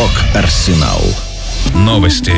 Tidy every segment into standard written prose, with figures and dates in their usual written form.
Рок-Арсенал. Новости.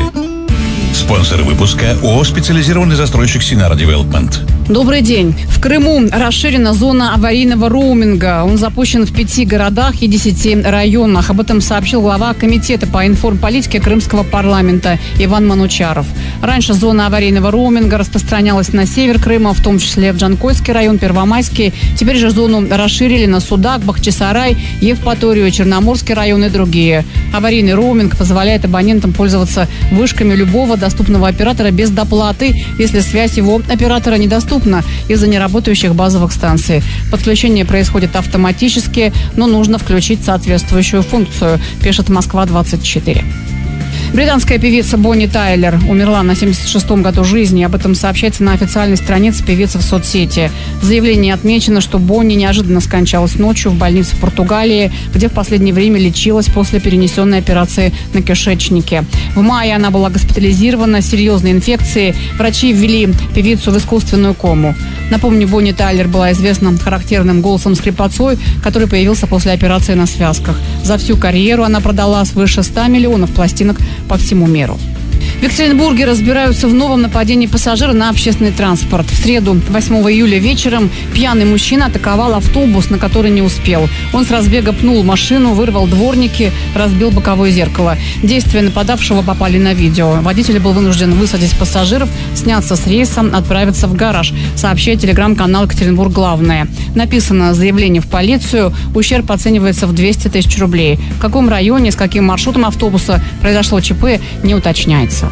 Спонсор выпуска ООО «Специализированный застройщик Синара Девелопмент». Добрый день. В Крыму расширена зона аварийного роуминга. Он запущен в 5 городах и 10 районах. Об этом сообщил глава комитета по информполитике Крымского парламента Иван Манучаров. Раньше зона аварийного роуминга распространялась на север Крыма, в том числе в Джанкойский район, Первомайский. Теперь же зону расширили на Судак, Бахчисарай, Евпаторию, Черноморский район и другие. Аварийный роуминг позволяет абонентам пользоваться вышками любого доступного оператора без доплаты, если связь его оператора недоступна из-за неработающих базовых станций. Подключение происходит автоматически, но нужно включить соответствующую функцию, пишет Москва-24. Британская певица Бонни Тайлер умерла на 76-м году жизни. Об этом сообщается на официальной странице певицы в соцсети. В заявлении отмечено, что Бонни неожиданно скончалась ночью в больнице в Португалии, где в последнее время лечилась после перенесенной операции на кишечнике. В мае она была госпитализирована с серьезной инфекцией. Врачи ввели певицу в искусственную кому. Напомню, Бонни Тайлер была известна характерным голосом-скрипацой, который появился после операции на связках. За всю карьеру она продала свыше 100 миллионов пластинок по всему миру. В Екатеринбурге разбираются в новом нападении пассажира на общественный транспорт. В среду, 8 июля вечером, пьяный мужчина атаковал автобус, на который не успел. Он с разбега пнул машину, вырвал дворники, разбил боковое зеркало. Действия нападавшего попали на видео. Водитель был вынужден высадить пассажиров, сняться с рейса, отправиться в гараж, сообщает телеграм-канал «Екатеринбург Главное». Написано заявление в полицию. Ущерб оценивается в 200 тысяч рублей. В каком районе, с каким маршрутом автобуса произошло ЧП, не уточняется.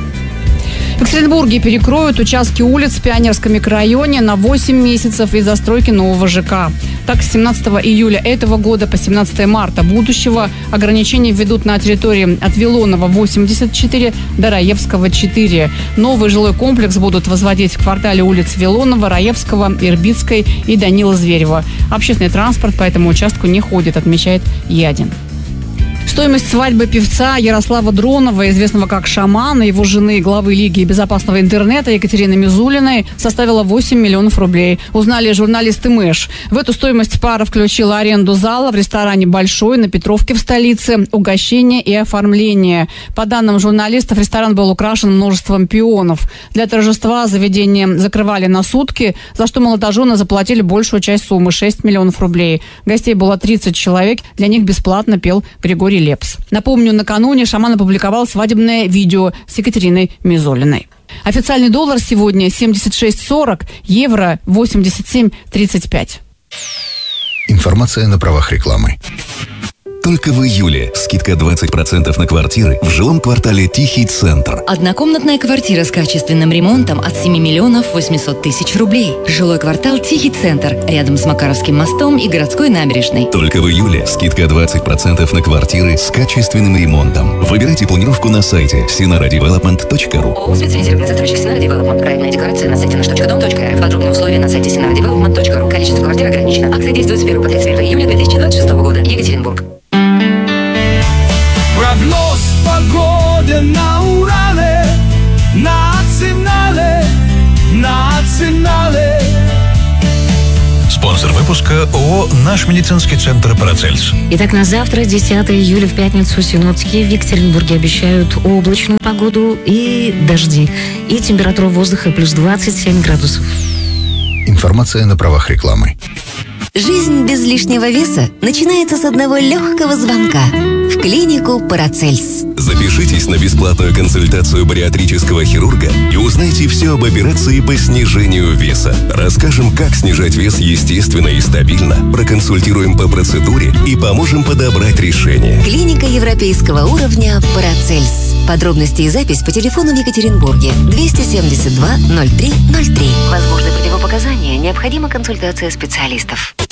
В Екатеринбурге перекроют участки улиц в Пионерском микрорайоне на 8 месяцев из-за стройки нового ЖК. Так, с 17 июля этого года по 17 марта будущего ограничения введут на территории от Вилонова 84 до Раевского 4. Новый жилой комплекс будут возводить в квартале улиц Вилонова, Раевского, Ирбитской и Данила Зверева. Общественный транспорт по этому участку не ходит, отмечает Ядин. Стоимость свадьбы певца Ярослава Дронова, известного как «Шаман», и его жены, главы Лиги безопасного интернета Екатерины Мизулиной, составила 8 миллионов рублей. Узнали журналисты МЭШ. В эту стоимость пара включила аренду зала в ресторане «Большой» на Петровке в столице, угощение и оформление. По данным журналистов, ресторан был украшен множеством пионов. Для торжества заведение закрывали на сутки, за что молодожены заплатили большую часть суммы – 6 миллионов рублей. Гостей было 30 человек, для них бесплатно пел Григорий Лепс. Напомню, накануне «Шаман» опубликовал свадебное видео с Екатериной Мизулиной. Официальный доллар сегодня 76.40, евро 87.35. Информация на правах рекламы. Только в июле скидка 20% на квартиры в жилом квартале «Тихий центр». Однокомнатная квартира с качественным ремонтом от 7 миллионов 800 тысяч рублей. Жилой квартал «Тихий центр» рядом с Макаровским мостом и городской набережной. Только в июле скидка 20% на квартиры с качественным ремонтом. Выбирайте планировку на сайте sinaradevelopment.ru. ООО «Специализированный застройщик Синара Девелопмент». Проектная декларация на сайте nаш.дом.рф. Подробные условия на сайте sinaradevelopment.ru. Количество квартир ограничено. Акция действует с 1 по 31 июля 2026 года. Екатеринбург. Прогноз погоды на Урале, национале. Спонсор выпуска ООО «Наш медицинский центр Парацельс». Итак, на завтра, 10 июля, в пятницу, синоптики в Екатеринбурге обещают облачную погоду и дожди. И температура воздуха плюс 27 градусов. Информация на правах рекламы. Жизнь без лишнего веса начинается с одного легкого звонка в клинику Парацельс. Запишитесь на бесплатную консультацию бариатрического хирурга и узнайте все об операции по снижению веса. Расскажем, как снижать вес естественно и стабильно, проконсультируем по процедуре и поможем подобрать решение. Клиника европейского уровня Парацельс. Подробности и запись по телефону в Екатеринбурге 272 03 03. Возможны противопоказания, необходима консультация специалистов.